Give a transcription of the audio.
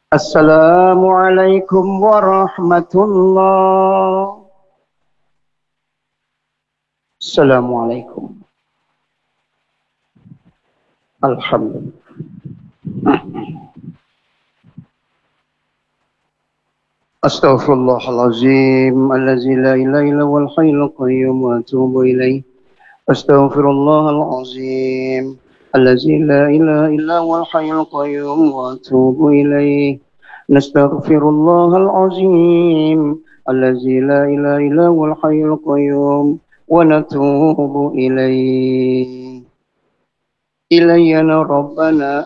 السلام عليكم ورحمة الله. السلام عليكم. الحمد لله. أستغفر الله العظيم الذي لا إله إلا هو الحي القيوم وأتوب إليه. أستغفر الله العظيم الذي لا إله إلا هو الحي القيوم وأتوب إليه. نستغفر الله العظيم الذي لا إله إلا هو الحي القيوم ونتوب إليه. إلينا ربنا